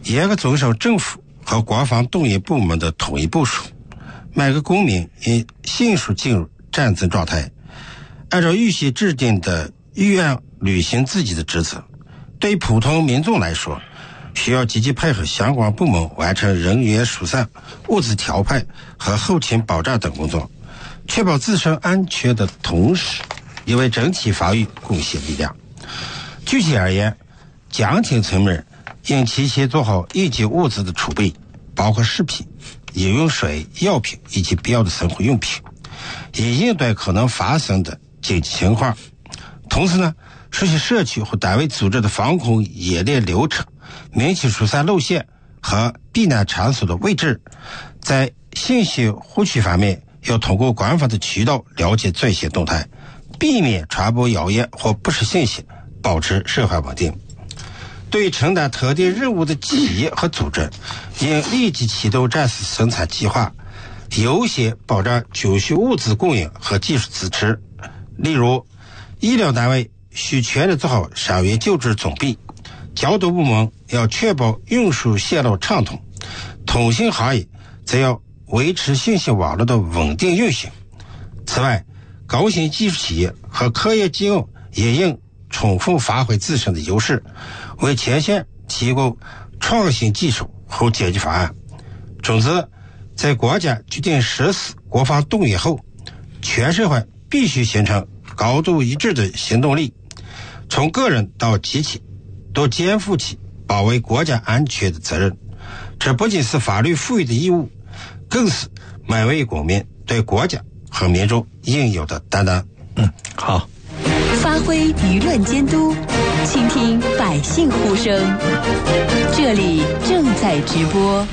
严格遵守政府和国防动员部门的统一部署，每个公民应迅速进入战争状态，按照预先制定的预案履行自己的职责。对于普通民众来说，需要积极配合相关部门完成人员疏散、物资调配和后勤保障等工作，确保自身安全的同时，也为整体防御贡献力量。具体而言，家庭层面应提前做好应急物资的储备，包括食品、饮用水、药品以及必要的生活用品，以应对可能发生的紧急情况。同时呢，熟悉社区或单位组织的防空演练流程，明确疏散路线和避难场所的位置。在信息获取方面，要通过官方的渠道了解最新动态，避免传播谣言或不实信息，保持社会稳定。对于承担特定任务的企业和组织，应立即启动战时生产计划，优先保障军需物资供应和技术支持。例如，医疗单位需全力做好伤员救治准备，交通部门要确保运输线路畅通，通信行业则要维持信息网络的稳定运行。此外，高新技术企业和科研机构也应充分发挥自身的优势，为前线提供创新技术和解决方案。总之，在国家决定实施国防动员后，全社会必须形成高度一致的行动力，从个人到集体都肩负起保卫国家安全的责任。这不仅是法律赋予的义务，更是每位国民对国家和民众应有的担当。 好。 发挥舆论监督，倾听百姓呼声。这里正在直播。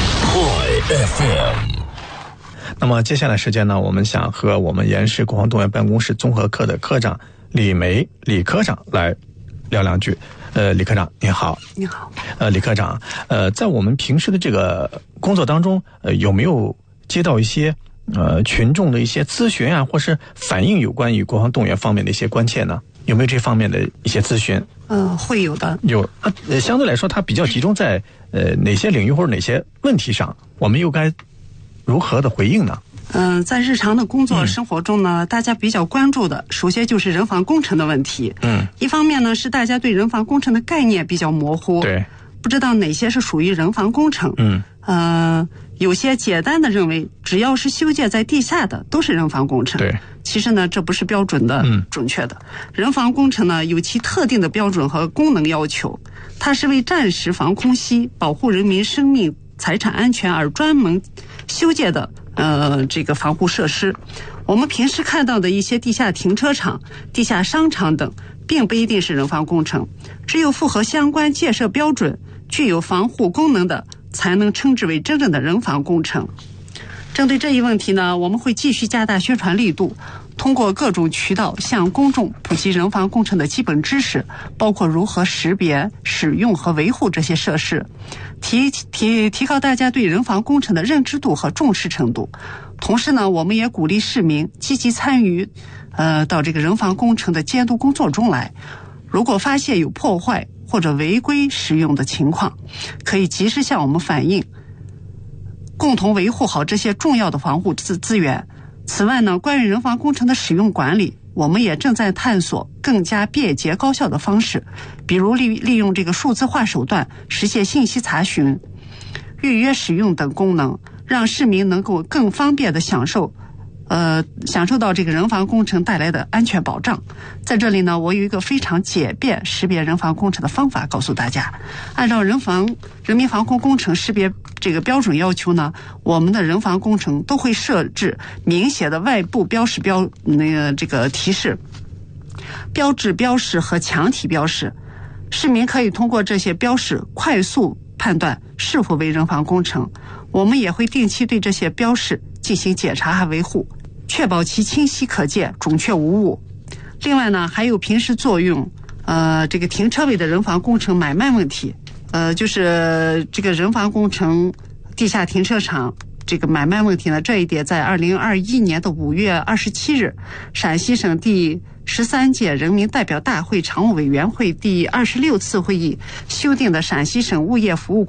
FM。那么接下来时间呢，我们想和我们延世国防动员办公室综合科的科长李梅李科长来聊两句。李科长您好。 你好。 李科长，在我们平时的这个工作当中，有没有接到一些群众的一些咨询啊，或是反映有关于国防动员方面的一些关切呢？有没有这方面的一些咨询？ 会有的。 有。相对来说，它比较集中在哪些领域或者哪些问题上？我们又该如何的回应呢？ 在日常的工作生活中呢，大家比较关注的，首先就是人防工程的问题。一方面呢，是大家对人防工程的概念比较模糊， 对， 不知道哪些是属于人防工程。有些简单的认为，只要是修建在地下的都是人防工程。 对， 其实呢，这不是标准的、准确的。人防工程呢，有其特定的标准和功能要求，它是为战时防空袭、保护人民生命财产安全而专门修建的这个防护设施。我们平时看到的一些地下停车场、地下商场等，并不一定是人防工程，只有符合相关建设标准、具有防护功能的，才能称之为真正的人防工程。针对这一问题呢，我们会继续加大宣传力度，通过各种渠道向公众普及人防工程的基本知识，包括如何识别、使用和维护这些设施，提高大家对人防工程的认知度和重视程度。同时呢，我们也鼓励市民积极参与到这个人防工程的监督工作中来。如果发现有破坏或者违规使用的情况，可以及时向我们反映，共同维护好这些重要的防护资源。此外呢，关于人防工程的使用管理，我们也正在探索更加便捷高效的方式，比如利用这个数字化手段实现信息查询、预约使用等功能，让市民能够更方便地享受到这个人防工程带来的安全保障。在这里呢，我有一个非常简便识别人防工程的方法告诉大家。按照人民防空工程识别这个标准要求呢，我们的人防工程都会设置明显的外部标识这个提示、标志标识和墙体标识。市民可以通过这些标识快速判断是否为人防工程。我们也会定期对这些标识进行检查和维护，确保其清晰可见、准确无误。另外呢，还有平时作用这个停车位的人防工程买卖问题。就是这个人防工程地下停车场这个买卖问题呢，这一点在2021年的5月27日，陕西省第13届人民代表大会常务委员会第26次会议修订的陕西省物业服务